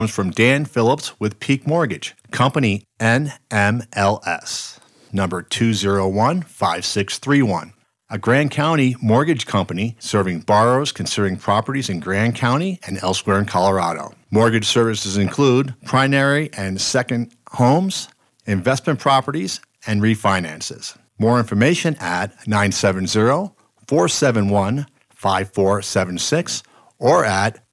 comes from Dan Phillips with Peak Mortgage, company NMLS, number 2015631. A Grand County mortgage company serving borrowers considering properties in Grand County and elsewhere in Colorado. Mortgage services include primary and second homes, investment properties, and refinances. More information at 970-471-5476 or at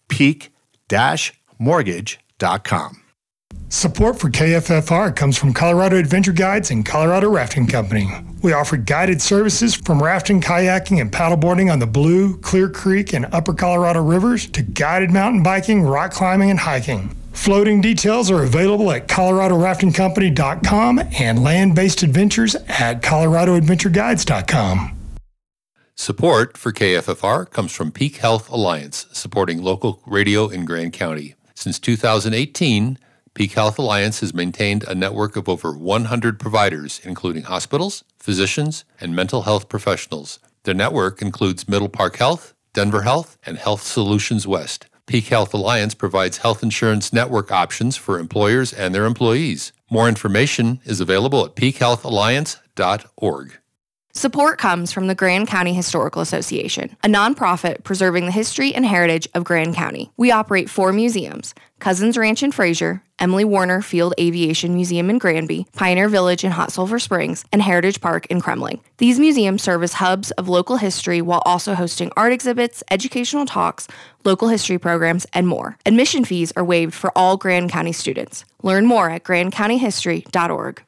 peak-mortgage.com. Support for KFFR comes from Colorado Adventure Guides and Colorado Rafting Company. We offer guided services from rafting, kayaking, and paddleboarding on the Blue, Clear Creek, and Upper Colorado rivers to guided mountain biking, rock climbing, and hiking. Floating details are available at coloradoraftingcompany.com and land-based adventures at coloradoadventureguides.com. Support for KFFR comes from Peak Health Alliance, supporting local radio in Grand County. Since 2018, Peak Health Alliance has maintained a network of over 100 providers, including hospitals, physicians, and mental health professionals. Their network includes Middle Park Health, Denver Health, and Health Solutions West. Peak Health Alliance provides health insurance network options for employers and their employees. More information is available at peakhealthalliance.org. Support comes from the Grand County Historical Association, a nonprofit preserving the history and heritage of Grand County. We operate 4 museums: Cousins Ranch in Fraser, Emily Warner Field Aviation Museum in Granby, Pioneer Village in Hot Sulphur Springs, and Heritage Park in Kremling. These museums serve as hubs of local history while also hosting art exhibits, educational talks, local history programs, and more. Admission fees are waived for all Grand County students. Learn more at grandcountyhistory.org.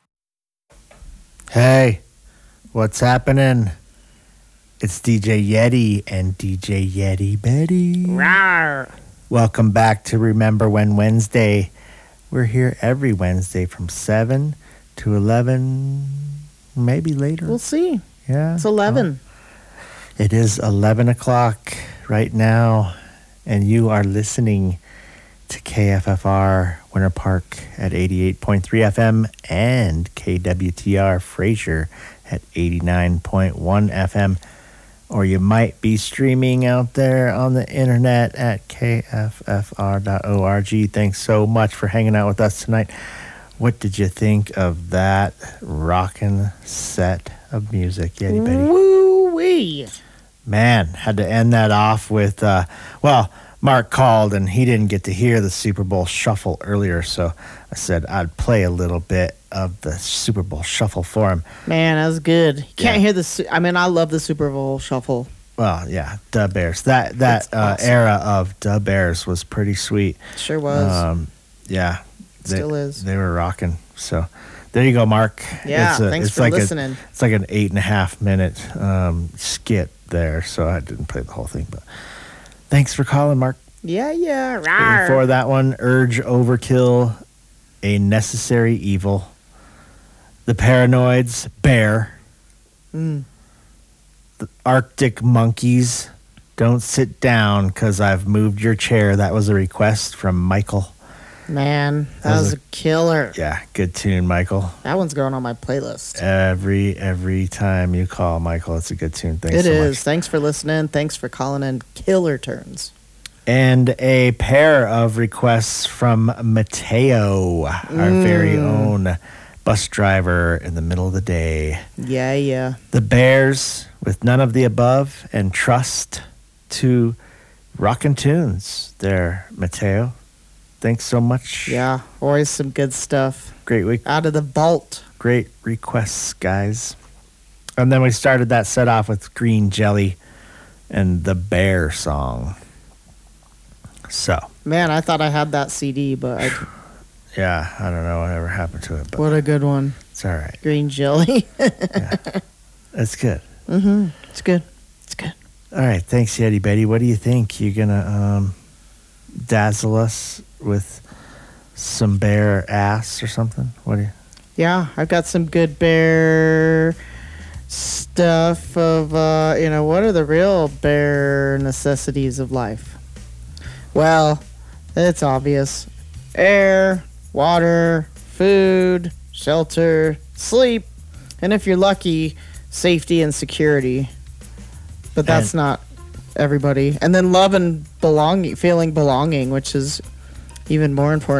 Hey. What's happening? It's DJ Yeti and DJ Yeti Betty. Rawr. Welcome back to Remember When Wednesday. We're here every Wednesday from 7 to 11, maybe later. We'll see. Yeah. It's 11. It is 11 o'clock right now, and you are listening to KFFR Winter Park at 88.3 FM and KWTR Fraser at 89.1 FM, or you might be streaming out there on the internet at kffr.org. Thanks so much for hanging out with us tonight. What did you think of that rockin' set of music, Yeti Betty? Woo-wee. Man, had to end that off with, Mark called and he didn't get to hear the Super Bowl Shuffle earlier, so I said I'd play a little bit of the Super Bowl Shuffle for him. Man, that was good. You can't hear the... I love the Super Bowl Shuffle. Well, yeah, Dub Bears. That awesome. Era of Dub Bears was pretty sweet. Sure was. Yeah. Still is. They were rocking. So there you go, Mark. Yeah, thanks for listening. It's like an 8.5 minute skit there, so I didn't play the whole thing, but thanks for calling, Mark. Yeah. Rawr. Before that one, Urge Overkill, A Necessary Evil, The Paranoids, Bear, The Arctic Monkeys, Don't Sit Down Because I've Moved Your Chair. That was a request from Michael. Man, that was a killer. Yeah, good tune, Michael. That one's going on my playlist. Every time you call, Michael, it's a good tune. Thanks so much. Thanks for listening. Thanks for calling in. Killer turns. And a pair of requests from Mateo, our very own bus driver in the middle of the day. Yeah. The Bears with None of the Above and Trust to Rockin' Tunes there, Mateo. Thanks so much. Yeah, always some good stuff. Great week. Out of the vault. Great requests, guys. And then we started that set off with Green Jelly and the Bear song. So. Man, I thought I had that CD, but yeah, I don't know whatever happened to it. But what a good one. It's all right. Green Jelly. Yeah. It's good. It's good. All right. Thanks, Yeti Betty. What do you think? You gonna dazzle us with some bear ass or something? What do you? Yeah, I've got some good bear stuff of, what are the real bear necessities of life? Well, it's obvious. Air, water, food, shelter, sleep, and if you're lucky, safety and security. But that's not everybody. And then love and belonging, feeling belonging, which is even more important.